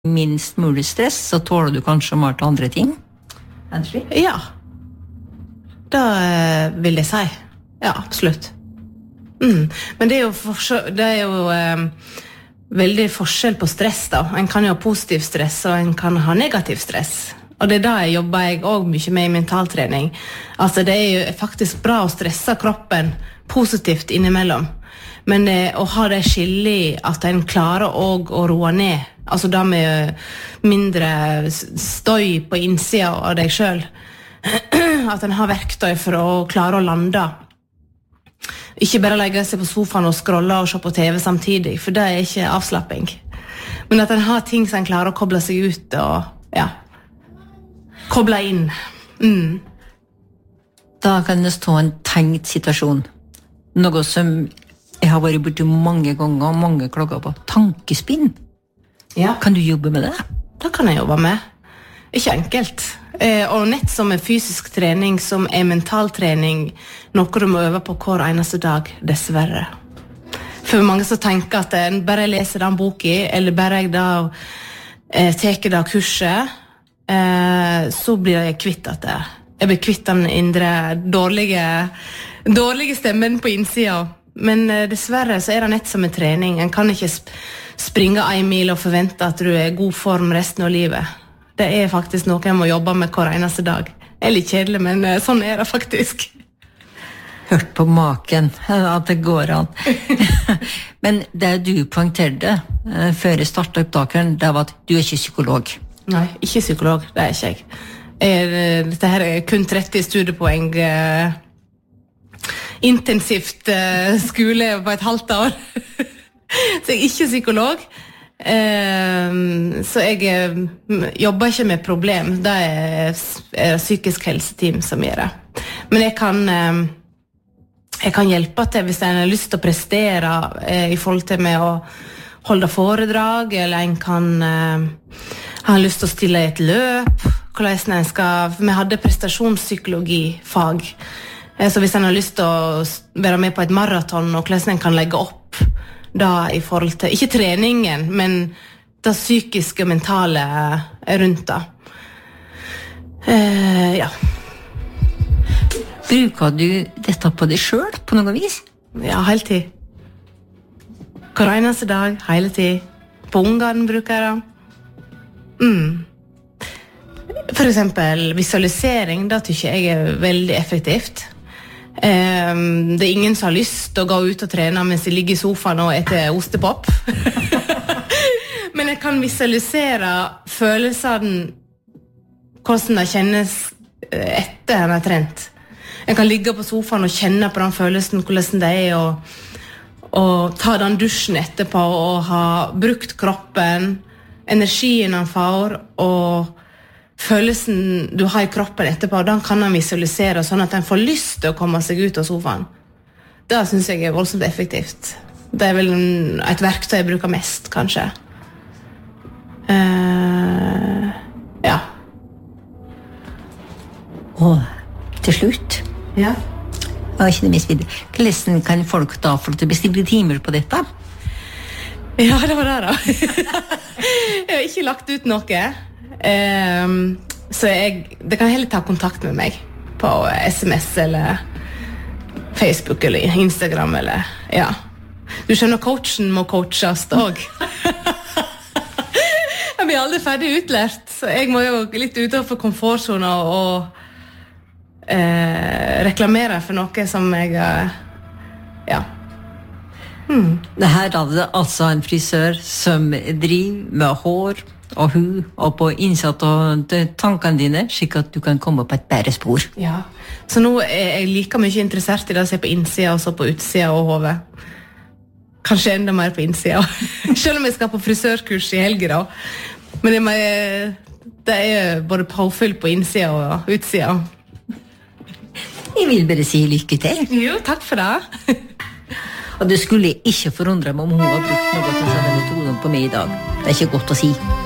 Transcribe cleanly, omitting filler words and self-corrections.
minst mulig stress, så tåler du kanskje mer til andre ting? Ja, det vil jeg si. Ja, absolutt. Men det er jo veldig forskjell på stress da. En kan jo ha positiv stress, og en kan ha negativ stress. Og det da jobber jeg også mye med i mentaltrening. Altså det er jo faktisk bra å stresse kroppen positivt innimellom. Men å ha det skille i at en klarer også å roe ned, altså da med mindre støy på innsida av deg selv, at en har verktøy for å klare å lande. Ikke bare legge seg på sofaen og scrolle og se på TV samtidig, for det er ikke avslapping. Men at en har ting som en klarer å koble seg ut og koble inn. Da kan det stå en tenkt situasjon. Noe som jeg har vært borti mange ganger, og mange klager på. Tankespinn. Ja. Kan du jobbe med det? Det kan jeg jobbe med. Ikke enkelt. Og nett som er fysisk trening, som er mentaltrening, noe du må øve på hver eneste dag, dessverre. For mange som tenker at en bare leser den boken, eller bare jeg da teker det kurset, så blir jeg kvitt at jeg blir kvitt den indre dårlige stemmen på innsida. Men dessverre så er det nett som en trening. En kan ikke springe 1 mil og forvente at du er i god form resten av livet. Det er faktisk noe jeg må jobbe med hver eneste dag. Det er litt kjedelig, men sånn er det faktisk. Hørt på maken, at det går an. Men det du poengterte før jeg startet opptakeren, det var at du er ikke psykolog. Nei, ikke psykolog, det er ikke jeg. Dette her er kun 30 studiepoeng intensivt skole på et halvt år. Så jeg er ikke psykolog. Så jeg jobber ikke med problem. Det er psykisk helseteam som gjør det. Men jeg kan hjelpe til hvis en har lyst til å prestere i forhold til med å holde foredrag, eller en kan ha lyst til å stille i et løp. Hvordan en skal, vi hadde prestasjonspsykologifag. Så hvis en har lyst til å være med på et maraton, og hvordan en kan legge opp da i forhold til, ikke treningen, men det psykiske og mentale rundt da. Ja. Bruker du dette på deg selv på noe vis? Ja, hele tid. Hver eneste dag, hele tid. På ungene bruker jeg det. For eksempel visualisering, da tykker jeg er veldig effektivt. Det er ingen som har lyst til å gå ut og trene mens de ligger i sofaen og etter ostepop. Men jeg kan visualisere følelsene, hvordan det kjennes etter en har trent. Jeg kan ligge på sofaen og kjenne på den følelsen, hvordan det er å ta den dusjen etterpå og ha brukt kroppen, energien han får, og følelsen du har i kroppen etterpå, den kan han visualisere sånn at han får lyst til å komme seg ut av sofaen. Det synes jeg er voldsomt effektivt. Det er vel et verktøy jeg bruker mest, kanskje. Ja. Og til slutt, Ja. Hvordan kan folk da få til å bestille timer på dette? Ja, det var det da. Jeg har ikke lagt ut noe. Så det kan heller ta kontakt med meg på SMS eller Facebook eller Instagram eller, ja. Du skjønner, coachen må coaches også. Jeg blir aldri ferdig utlært, så jeg må jo litt utenfor komfortzona og reklamere for noe som jeg, ja. Det her er det altså en frisør som driver med hår og hud og på innsatt og tankene dine, slik at du kan komme på et bedre spor. Ja, så nå er jeg like mye interessert i det å se på innsida og så på utsida og hodet. Kanskje enda mer på innsida. Selv om jeg skal på frisørkurs i helger da. Men det er både påfyll på innsida og utsida. Jeg vil bare si lykke til. Jo, takk for det. Og det skulle ikke forundre meg om hun har brukt noe av denne metoden på meg i dag. Det er ikke godt å si.